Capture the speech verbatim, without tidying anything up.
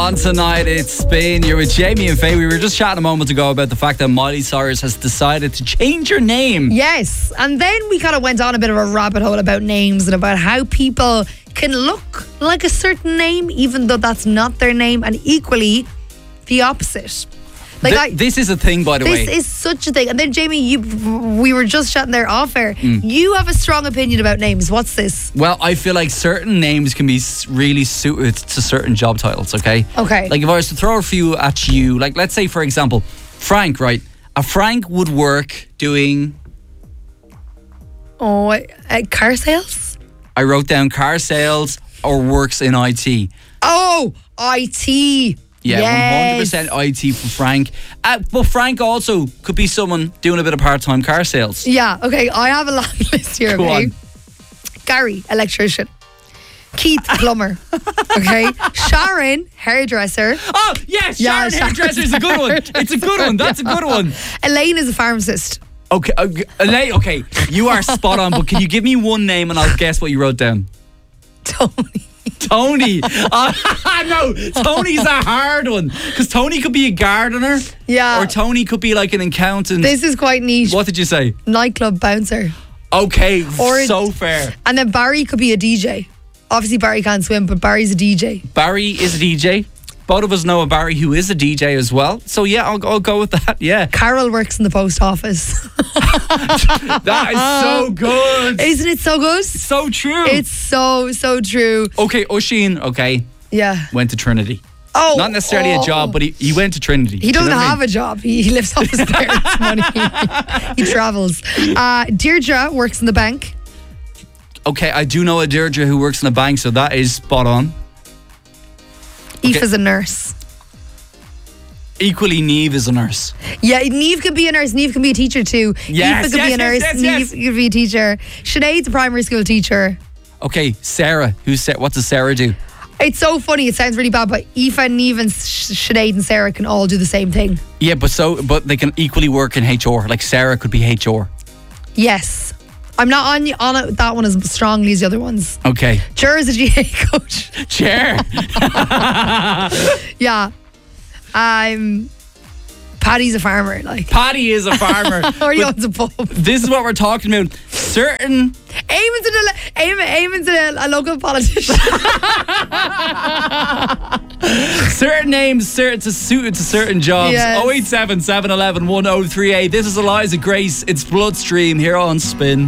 on tonight. It's Spin. You're with Jamie and Faye. We were just chatting a moment ago about the fact that Miley Cyrus has decided to change her name. Yes, and then we kind of went on a bit of a rabbit hole about names and about how people can look like a certain name even though that's not their name, and equally the opposite. Like Th- I, this is a thing, by the this way. is such a thing. And then Jamie, you, we were just chatting there off air. Mm. You have a strong opinion about names. What's this? Well, I feel like certain names can be really suited to certain job titles, okay? Okay. Like if I was to throw a few at you, like let's say for example, Frank, right? A Frank would work doing... Oh, uh, car sales? I wrote down car sales or works in I T. Oh, I T. Yeah, yes. one hundred percent I T for Frank. Uh, but Frank also could be someone doing a bit of part-time car sales. Yeah, okay, I have a long list here, Go okay? on. Gary, electrician. Keith, plumber. Okay? Sharon, hairdresser. Oh, yes, Yeah, Sharon Sharon Hairdresser is a good one. It's a good one. That's a good one. Elaine is a pharmacist. Okay, uh, Elaine, okay, you are spot on, but can you give me one name and I'll guess what you wrote down? Tony. Tony. Uh, no, Tony's a hard one. Because Tony could be a gardener. Yeah. Or Tony could be like an accountant. This is quite niche. What did you say? Nightclub bouncer. Okay, Or- so fair. And then Barry could be a D J. Obviously Barry can't swim, but Barry's a D J. Barry is a D J. Both of us know a Barry who is a D J as well. So yeah, I'll, I'll go with that, yeah. Carol works in the post office. That is so good. Isn't it so good? So true. It's so, so true. Okay, Oisin, okay, Yeah. went to Trinity. Oh, Not necessarily oh. a job, but he, he went to Trinity. He doesn't have a job. He, he lives off his parents' money. He travels. Uh, Deirdre works in the bank. Okay, I do know a Deirdre who works in a bank, so that is spot on. Okay. Aoife's a nurse. Equally, Neve is a nurse. Yeah, Neve could be a nurse. Neve can be a teacher too. Yes, Aoife could yes, be a yes, nurse. yes, Neve yes. could be a teacher. Sinead's a primary school teacher. Okay, Sarah. Who's Sa- what does Sarah do? It's so funny. It sounds really bad, but Aoife and Neve and Sh- Sinead and Sarah can all do the same thing. Yeah, but so but they can equally work in H R. Like Sarah could be H R. Yes. I'm not on on it, that one as strongly as the other ones. Okay. Cher is a G A coach. Chair. Yeah. Um, Paddy's a farmer. Like, Paddy is a farmer. or he But owns a pub. this is what we're talking about. Certain Eamon's, an, Eamon, Eamon's a, a local politician. certain names certain to suited to certain jobs. Yes. oh eight seven, seven one one, one oh three eight. This is Eliza Grace. It's Bloodstream here on Spin.